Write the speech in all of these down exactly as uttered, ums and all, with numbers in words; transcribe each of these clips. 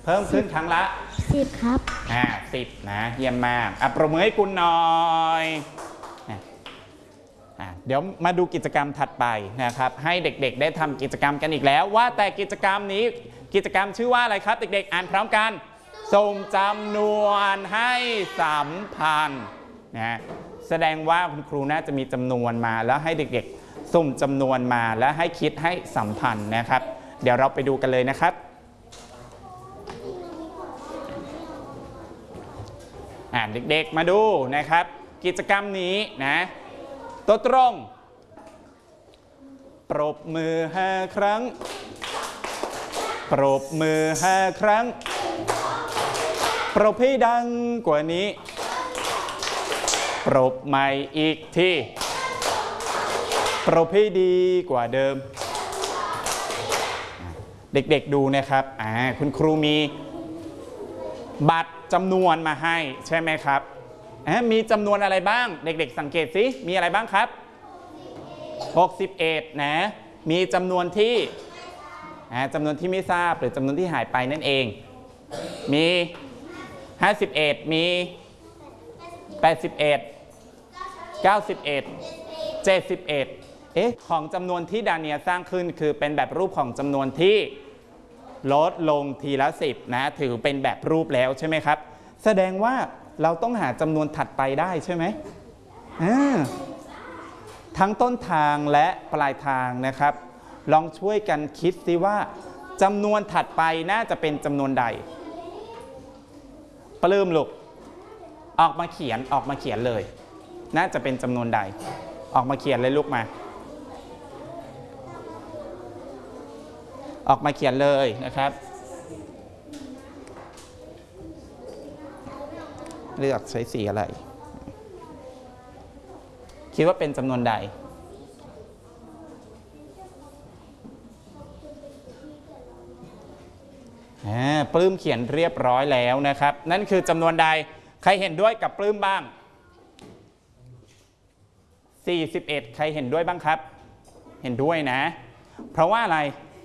เพิ่มขึ้นครั้งละสิบครับอ่าสิบนะเยี่ยมมากอ่ะปรบมือให้คุณหน่อยอ่ะเดี๋ยวมาดูกิจกรรมถัดไปนะครับให้เด็กๆได้ทำกิจกรรมกันอีกแล้วว่าแต่กิจกรรมนี้กิจกรรมชื่อว่าอะไรครับเด็กๆอ่านพร้อมกันสุ่มจำนวนให้สัมพันธ์นะแสดงว่าคุณครูน่าจะมีจำนวนมาแล้วให้เด็กๆสุ่มจำนวนมาแล้วให้คิดให้สัมพันธ์นะครับเดี๋ยวเราไปดูกันเลยนะครับอ่าเด็กๆมาดูนะครับกิจกรรมนี้นะตัวตรงปรบมือห้าครั้งปรบมือห้าครั้งปรบให้ดังกว่านี้ปรบใหม่อีกทีปรบให้ดีกว่าเดิมเด็กๆดูนะครับอ่าคุณครูมีบัตรจำนวนมาให้ใช่ไหมครับมีจำนวนอะไรบ้างเด็กๆสังเกตสิมีอะไรบ้างครับหกสิบเอ็ดนะมีจำนวนที่จำนวนที่ไม่ทราบหรือจำนวนที่หายไปนั่นเองมีห้าสิบเอ็ดมีแปดสิบเอ็ด เก้าสิบเอ็ด เจ็ดสิบเอ็ดเอ๊ะของจำนวนที่ดาเนียสร้างขึ้นคือเป็นแบบรูปของจำนวนที่ลดลงทีละสิบนะถือเป็นแบบรูปแล้วใช่ไหมครับแสดงว่าเราต้องหาจำนวนถัดไปได้ใช่ไหมทั้งต้นทางและปลายทางนะครับลองช่วยกันคิดสิว่าจำนวนถัดไปน่าจะเป็นจำนวนใดปลื้มลูกออกมาเขียนออกมาเขียนเลยน่าจะเป็นจำนวนใดออกมาเขียนเลยลูกมาออกมาเขียนเลยนะครับเลือกใช้สีอะไรคิดว่าเป็นจำนวนใดปลื้มเขียนเรียบร้อยแล้วนะครับนั่นคือจำนวนใดใครเห็นด้วยกับปลื้มบ้างสี่สิบเอ็ดใครเห็นด้วยบ้างครับเห็นด้วยนะเพราะว่าอะไร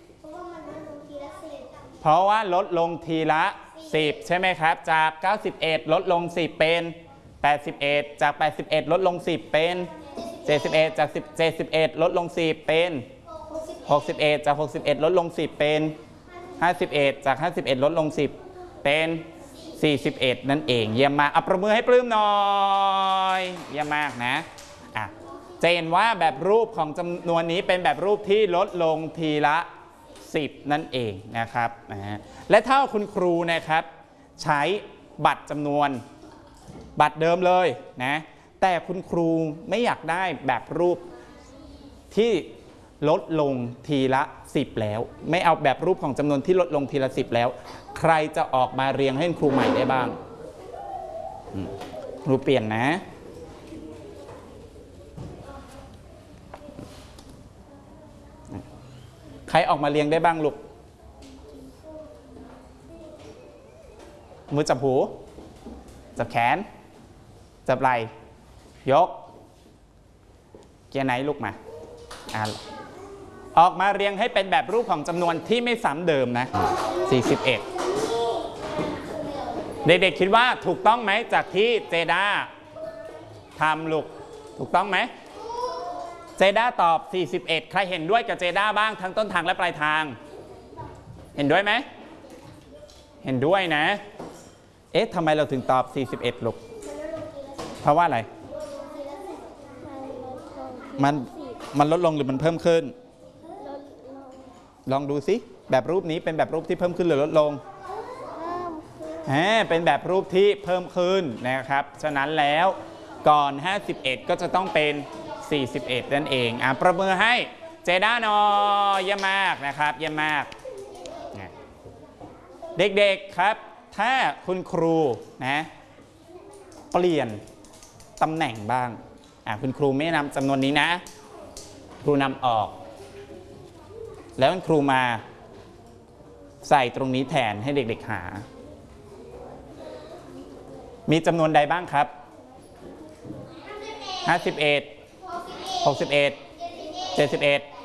เพราะว่าลดลงทีละสิบใช่ไหมครับจากเก้าสิบเอ็ดลดลงสิบเป็นแปดสิบเอ็ดจากแปดสิบเอ็ดลดลงสิบเป็นเจ็ดสิบเอ็ดจากเจ็ดสิบเอ็ดลดลงสิบเป็นหกสิบเอ็ดจากหกสิบเอ็ดลดลงสิบเป็นห้าสิบเอ็ดจากห้าสิบเอ็ดลดลงสิบเป็นสี่สิบเอ็ดนั่นเองเยี่ยมมากอัปรบมือให้ปลื้มหน่อยเยี่ยมมากนะอ่ะจะเห็นว่าแบบรูปของจำนวนนี้เป็นแบบรูปที่ลดลงทีละสิบนั่นเองนะครับนะและถ้าคุณครูนะครับใช้บัตรจำนวนบัตรเดิมเลยนะแต่คุณครูไม่อยากได้แบบรูปที่ลดลงทีละสิบแล้วไม่เอาแบบรูปของจำนวนที่ลดลงทีละสิบแล้วใครจะออกมาเรียงให้ครูใหม่ได้บ้างครูเปลี่ยนนะใครออกมาเรียงได้บ้างลูกมือจับหูจับแขนจับไหล่ยกเกียร์ไหนลูกมาอ่าออกมาเรียงให้เป็นแบบรูปของจำนวนที่ไม่ซ้ำเดิมนะสี่สิบเอ็ดเด็กๆคิดว่าถูกต้องไหมจากที่เจด้าทำลูกถูกต้องไหมเจด้าตอบสี่สิบเอ็ดใครเห็นด้วยกับเจด้าบ้างทั้งต้นทางและปลายทางเห็นด้วยไหมเห็นด้วยนะเอ๊ะทำไมเราถึงตอบสี่สิบเอ็ดลูกเพราะว่าอะไรมันมันลดลงหรือมันเพิ่มขึ้นลองดูสิแบบรูปนี้เป็นแบบรูปที่เพิ่มขึ้นหรือลดลงเป็นแบบรูปที่เพิ่มขึ้นนะครับฉะนั้นแล้วก่อนห้าสิบเอ็ดก็จะต้องเป็นสี่สิบเอ็ดนั่นเองอ่ะประเมินให้เจด้าหน่อยเยี่ยมมากนะครับเยี่ยมมากเด็กๆครับถ้าคุณครูนะเปลี่ยนตำแหน่งบ้างอ่ะคุณครูไม่นำจำนวนนี้นะครูนำออกแล้วคุณครูมาใส่ตรงนี้แทนให้เด็กๆหามีจำนวนใดบ้างครับห้าสิบเอ็ด หกสิบเอ็ด เจ็ดสิบเอ็ด